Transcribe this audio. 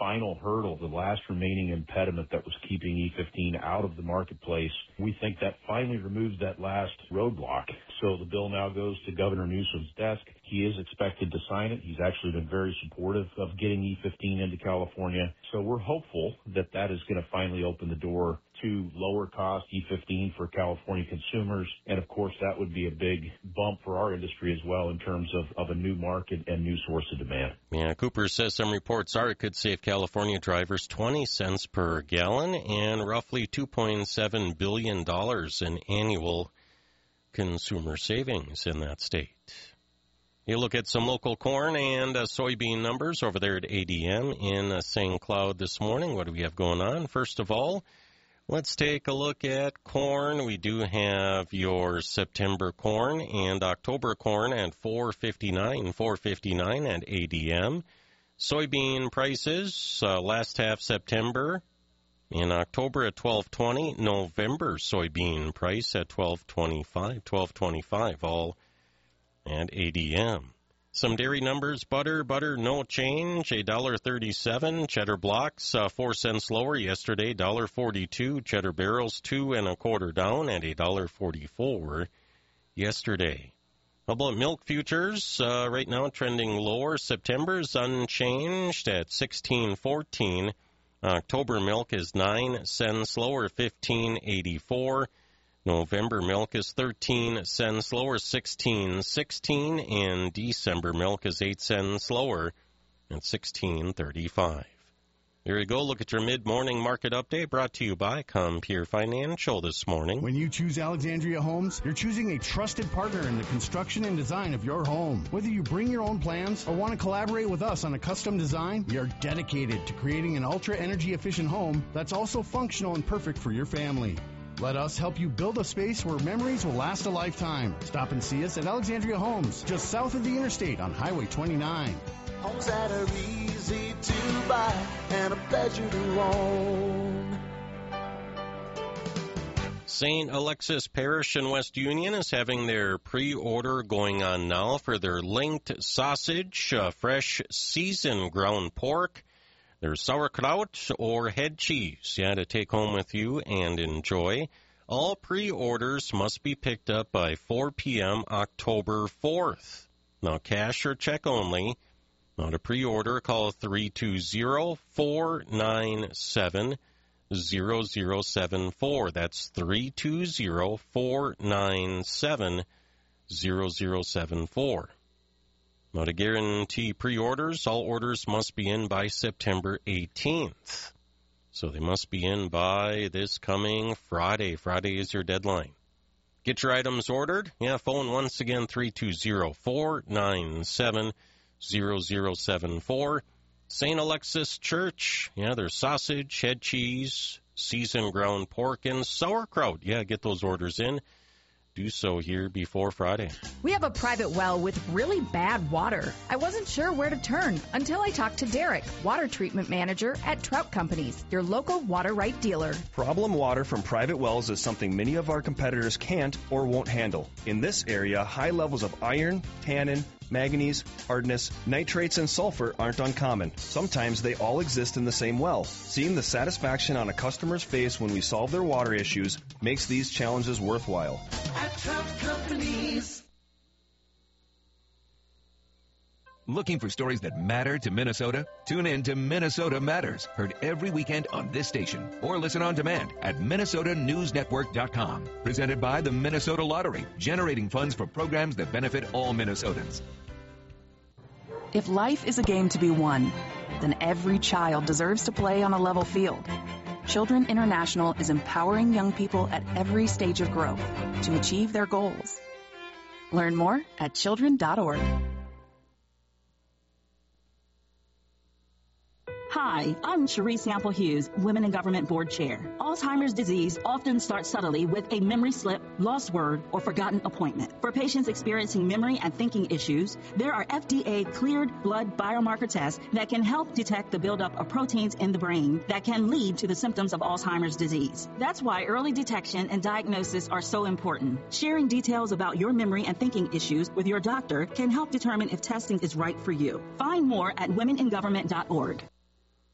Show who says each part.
Speaker 1: final hurdle, the last remaining impediment that was keeping E15 out of the marketplace. We think that finally removes that last roadblock. So the bill now goes to Governor Newsom's desk. He is expected to sign it. He's actually been very supportive of getting E15 into California. So we're hopeful that that is going to finally open the door to lower cost E15 for California consumers. And of course, that would be a big bump for our industry as well in terms of a new market and new source of demand.
Speaker 2: Yeah, Cooper says some reports are it could save California drivers 20 cents per gallon and roughly $2.7 billion in annual consumer savings in that state. You look at some local corn and soybean numbers over there at ADM in St. Cloud this morning. What do we have going on? First of all, let's take a look at corn. We do have your September corn and October corn at $4.59 at ADM. Soybean prices last half September in October at $12.20. November soybean price at $12.25, all at ADM. Some dairy numbers, butter, no change, $1.37. Cheddar blocks, 4 cents lower yesterday, $1.42. Cheddar barrels, 2 1/4 down at $1.44 yesterday. How about milk futures? Right now trending lower. September's unchanged at $16.14. October milk is 9 cents lower, $15.84. November milk is 13 cents lower, $16.16, and December milk is 8 cents lower at $16.35. There you go. Look at your mid-morning market update brought to you by Compeer Financial this morning.
Speaker 3: When you choose Alexandria Homes, you're choosing a trusted partner in the construction and design of your home. Whether you bring your own plans or want to collaborate with us on a custom design, we are dedicated to creating an ultra-energy efficient home that's also functional and perfect for your family. Let us help you build a space where memories will last a lifetime. Stop and see us at Alexandria Homes, just south of the interstate on Highway 29.
Speaker 4: Homes that are easy to buy and a pleasure to own.
Speaker 2: St. Alexis Parish in West Union is having their pre-order going on now for their linked sausage, fresh seasoned ground pork, their sauerkraut or head cheese, to take home with you and enjoy. All pre-orders must be picked up by 4 p.m. October 4th. Now, cash or check only. Now, to pre-order, call 320-497-0074. That's 320-497-0074. Now, to guarantee pre-orders, all orders must be in by September 18th. So they must be in by this coming Friday. Friday is your deadline. Get your items ordered. Phone once again, 320-497-0074. St. Alexis Church, there's sausage, head cheese, seasoned ground pork, and sauerkraut. Get those orders in. Do so here before Friday.
Speaker 5: We have a private well with really bad water. I wasn't sure where to turn until I talked to Derek, water treatment manager at Trout Companies, your local water right dealer.
Speaker 6: Problem water from private wells is something many of our competitors can't or won't handle. In this area, high levels of iron, tannin, manganese, hardness, nitrates, and sulfur aren't uncommon. Sometimes they all exist in the same well. Seeing the satisfaction on a customer's face when we solve their water issues makes these challenges worthwhile.
Speaker 4: At Trout Companies.
Speaker 7: Looking for stories that matter to Minnesota? Tune in to Minnesota Matters, heard every weekend on this station, or listen on demand at MinnesotaNewsNetwork.com. Presented by the Minnesota Lottery, generating funds for programs that benefit all Minnesotans.
Speaker 8: If life is a game to be won, then every child deserves to play on a level field. Children International is empowering young people at every stage of growth to achieve their goals. Learn more at children.org.
Speaker 9: Hi, I'm Cherie Sample Hughes, Women in Government Board Chair. Alzheimer's disease often starts subtly with a memory slip, lost word, or forgotten appointment. For patients experiencing memory and thinking issues, there are FDA-cleared blood biomarker tests that can help detect the buildup of proteins in the brain that can lead to the symptoms of Alzheimer's disease. That's why early detection and diagnosis are so important. Sharing details about your memory and thinking issues with your doctor can help determine if testing is right for you. Find more at womeningovernment.org.